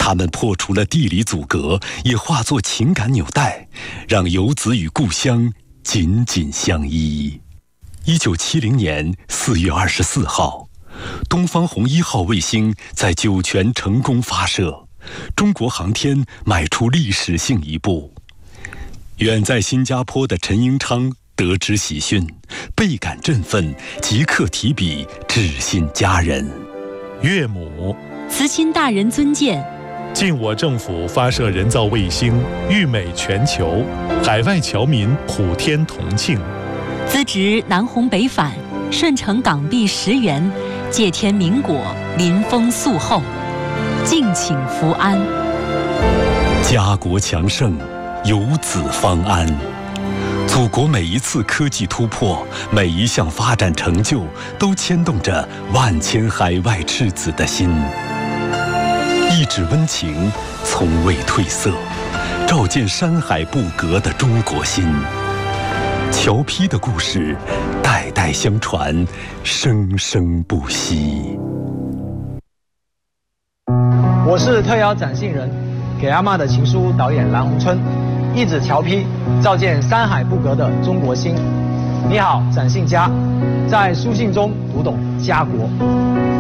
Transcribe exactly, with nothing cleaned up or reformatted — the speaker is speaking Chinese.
他们破除了地理阻隔，也化作情感纽带，让游子与故乡紧紧相依。一九七零年四月二十四号，东方红一号卫星在酒泉成功发射，中国航天迈出历史性一步。远在新加坡的陈英昌得知喜讯，倍感振奋，即刻提笔致信家人。 岳母， 慈亲大人尊见。 晋我政府发射人造卫星，誉美全球，海外侨民普天同庆。 资职南红北返，顺承港币十元，借天明果，临风肃厚，敬请福安。 家国强盛，游子方安。祖国每一次科技突破，每一项发展成就，都牵动着万千海外赤子的心。一纸温情，从未褪色，照见山海不隔的中国心。侨批的故事，代代相传，生生不息。 我是特邀展信人，给阿嬷的情书导演蓝洪春，一纸侨批，照见山海不隔的中国心。你好，展信家，在书信中读懂家国。